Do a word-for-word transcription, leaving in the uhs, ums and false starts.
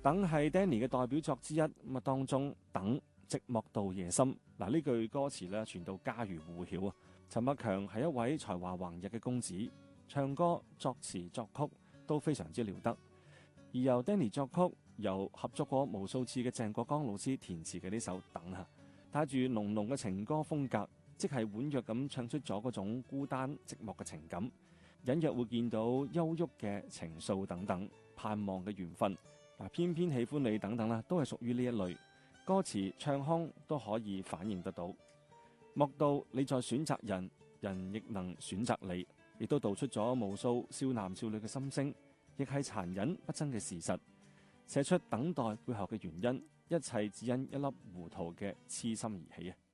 等係 Danny 嘅代表作之一，咁啊當中等寂寞到夜深嗱，呢句歌詞咧傳到家喻戶曉啊！陳百強係一位才華橫溢嘅公子，唱歌、作詞、作曲都非常之了得。而由 Danny 作曲，由合作過無數次嘅鄭國江老師填詞嘅呢首《等》啊，帶住濃濃嘅情歌風格，即係婉約咁唱出咗嗰種孤單寂寞嘅情感，隱約會見到憂鬱嘅情愫等等，盼望嘅緣分嗱，偏偏喜歡你等等啦，都係屬於呢一類歌詞唱腔都可以反映得到。莫道你在選擇人，人亦能選擇你，亦都道出咗無數少男少女嘅心聲，亦係殘忍不爭嘅事實，寫出等待背後嘅原因，一切只因一粒糊塗嘅痴心而起啊！